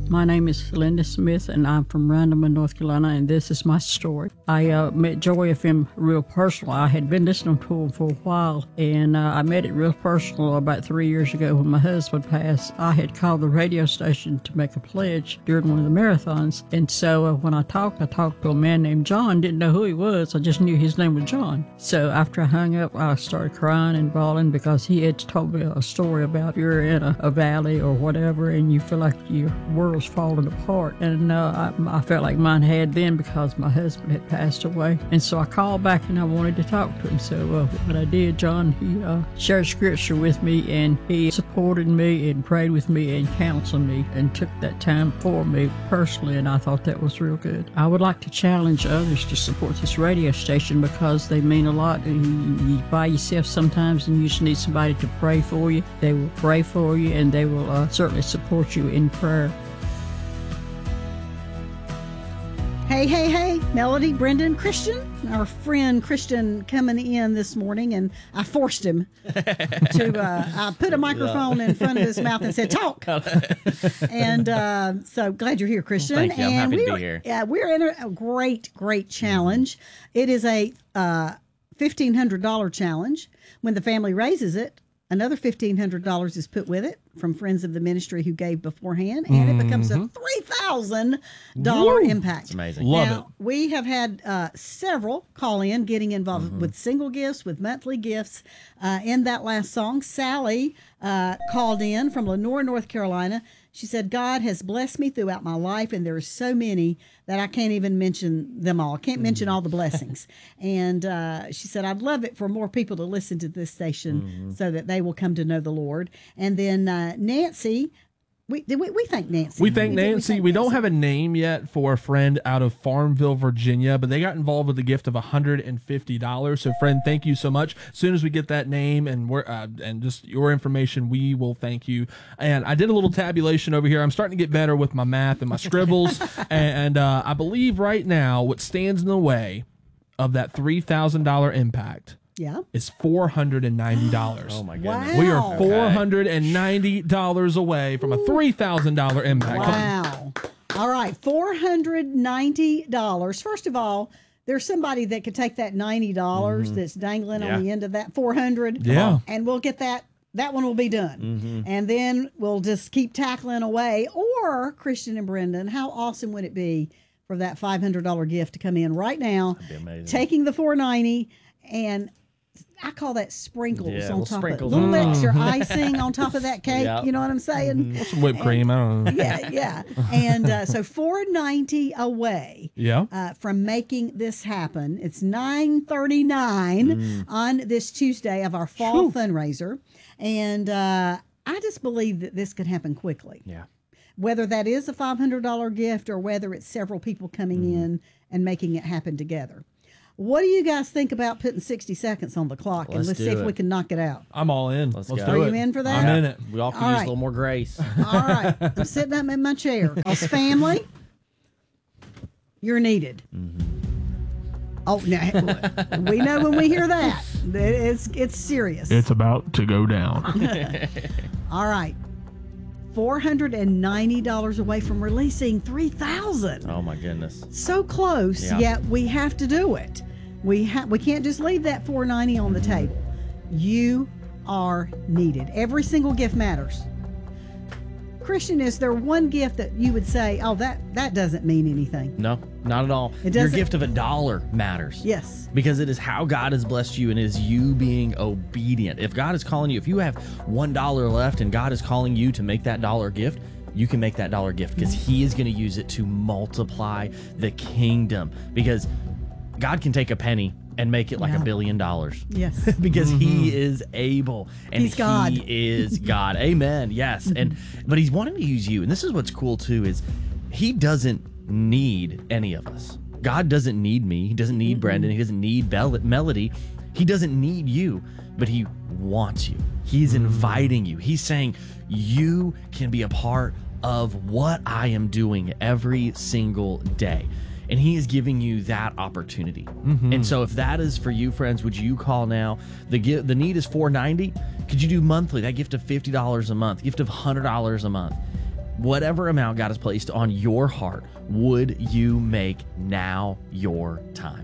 My name is Linda Smith, and I'm from Randleman, North Carolina, and this is my story. I met Joy FM real personal. I had been listening to them for a while, and I met it real personal about 3 years ago when my husband passed. I had called the radio station to make a pledge during one of the marathons, and so when I talked to a man named John. Didn't know who he was. I just knew his name was John. So after I hung up, I started crying and bawling because he had told me a story about you're in a valley or whatever, and you feel like your world's falling apart. And I felt like mine had then because my husband had passed away. And so I called back and I wanted to talk to him. So when I did, John, he shared scripture with me, and he supported me and prayed with me and counseled me and took that time for me personally, and I thought that was real good. I would like to challenge others to support this radio station because they mean a lot. You by yourself sometimes and you just need somebody to pray for you. They will pray for you, and they will certainly support you in prayer. Hey, Melody, Brendan, Christian, our friend Christian coming in this morning, and I forced him to, I put a microphone in front of his mouth and said, talk. And so glad you're here, Christian. Well, thank you. I'm happy to be here. We're in a great challenge. It is a $1,500 challenge. When the family raises it, another $1,500 is put with it from friends of the ministry who gave beforehand, and it becomes a $3,000 impact. It's amazing. Love it. We have had several call in getting involved with single gifts, with monthly gifts. In that last song, Sally called in from Lenore, North Carolina. She said, God has blessed me throughout my life, and there are so many that I can't even mention them all. I can't mention all the blessings. And she said, I'd love it for more people to listen to this station so that they will come to know the Lord. And then Nancy, we thank Nancy. We thank Nancy. We don't have a name yet for a friend out of Farmville, Virginia, but they got involved with a gift of $150. So, friend, thank you so much. As soon as we get that name and just your information, we will thank you. And I did a little tabulation over here. I'm starting to get better with my math and my scribbles. and I believe right now what stands in the way of that $3,000 impact is $490. Oh my goodness. Wow. We are $490 away from a $3,000 impact. Wow. All right, $490. First of all, there's somebody that could take that $90 that's dangling on the end of that $400. Yeah. And we'll get that one will be done. And then we'll just keep tackling away. Or, Christian and Brendan, how awesome would it be for that $500 gift to come in right now? That'd be amazing. Taking the $490 and I call that sprinkles on top sprinkles. of it. Little extra icing on top of that cake. Yep. You know what I'm saying? Some whipped cream. I don't know. Yeah. And so $490 away from making this happen. It's $939 on this Tuesday of our fall fundraiser. And I just believe that this could happen quickly. Yeah. Whether that is a $500 gift or whether it's several people coming in and making it happen together. What do you guys think about putting 60 seconds on the clock and let's see if we can knock it out? I'm all in. Let's go. do Are it. you in for that? I'm in it. We all could All use right. a little more grace. All right. I'm sitting up in my chair. As family, you're needed. Oh, now, we know when we hear that. It's serious. It's about to go down. All right. $490 away from releasing $3,000. Oh my goodness. So close, yet we have to do it. We can't just leave that $490 on the table. You are needed. Every single gift matters. Christian, is there one gift that you would say, oh, that doesn't mean anything? No, not at all. It Your doesn't- gift of $1 matters. Yes. Because it is how God has blessed you and it is you being obedient. If God is calling you, if you have $1 left and God is calling you to make that dollar gift, you can make that dollar gift because He is going to use it to multiply the kingdom. Because God can take a penny and make it like $1 billion. Yes. Because He is able. And He's God. He is God. Amen. Yes. But He's wanting to use you. And this is what's cool too, is He doesn't need any of us. God doesn't need me. He doesn't need Brendan. He doesn't need Melody. He doesn't need you, but He wants you. He's inviting you. He's saying you can be a part of what I am doing every single day. And He is giving you that opportunity. And so if that is for you, friends, would you call now? The need is $490. Could you do monthly? That gift of $50 a month, gift of $100 a month. whatever amount God has placed on your heart, would you make now your time?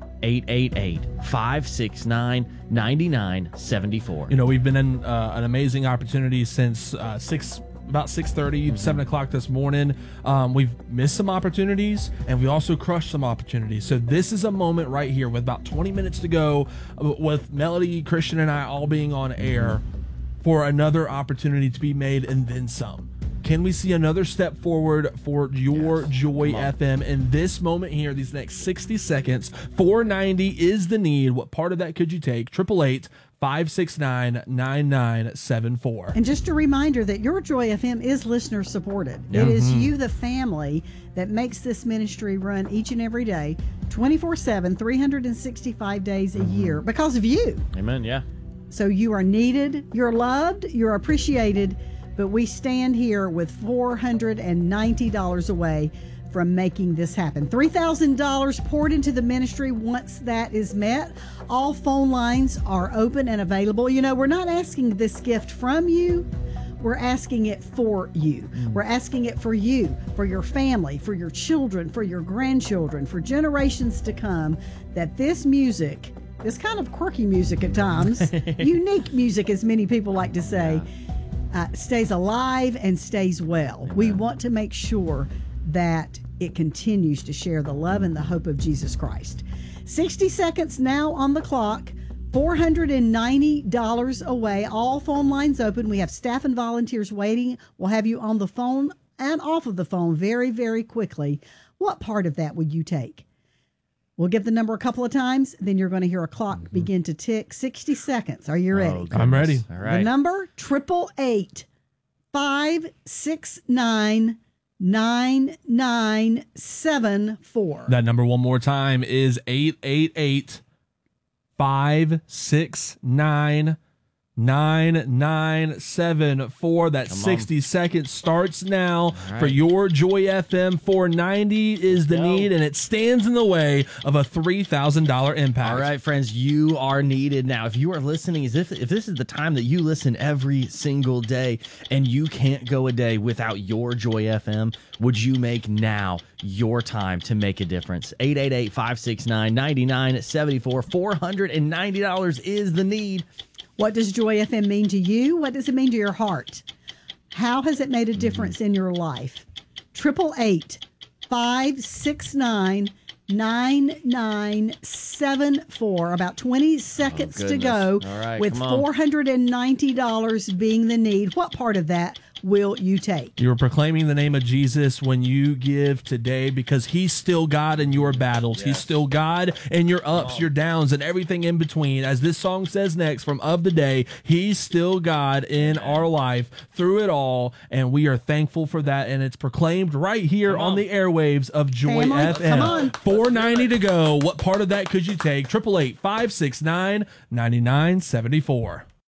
888-569-9974. You know, we've been in an amazing opportunity since about 6:30, 7 o'clock this morning. We've missed some opportunities, and we also crushed some opportunities. So this is a moment right here with about 20 minutes to go, with Melody, Christian, and I all being on air, for another opportunity to be made and then some. Can we see another step forward for your Joy FM in this moment here, these next 60 seconds? 490 is the need. What part of that could you take? 888-569-9974. And just a reminder that your Joy FM is listener supported. It is you, the family, that makes this ministry run each and every day, 24/7, 365 days a year, because of you. Amen. Yeah. So you are needed, you're loved, you're appreciated, but we stand here with $490 away from making this happen. $3,000 poured into the ministry. Once that is met, all phone lines are open and available. You know, we're not asking this gift from you. We're asking it for you. We're asking it for you, for your family, for your children, for your grandchildren, for generations to come, that this music, this kind of quirky music at times, unique music as many people like to say, stays alive and stays well. Amen. We want to make sure that it continues to share the love and the hope of Jesus Christ. 60 seconds now on the clock. $490 away. All phone lines open. We have staff and volunteers waiting. We'll have you on the phone and off of the phone very, very quickly. What part of that would you take? We'll give the number a couple of times, then you're going to hear a clock begin to tick. 60 seconds. Are you ready? I'm ready. All right. The number, 888-569-9974. That number one more time is 888-569-9974. That 60 seconds starts now for your Joy FM. 490 is the need, and it stands in the way of a $3,000 impact. All right, friends, you are needed now. If you are listening, if this is the time that you listen every single day, and you can't go a day without your Joy FM, would you make now your time to make a difference? 888-569-9974. $490 is the need. What does Joy FM mean to you? What does it mean to your heart? How has it made a difference in your life? 888-569-9974. About 20 seconds to go, with $490 being the need. What part of that will you take? You're proclaiming the name of Jesus when you give today, because he's still God in your battles. Yes. He's still God in your ups, your downs, and everything in between. As this song says next from Of the Day, he's still God in our life through it all, and we are thankful for that, and it's proclaimed right here on the airwaves of Joy FM. Come on. 490 to go. What part of that could you take? 888-569-9974.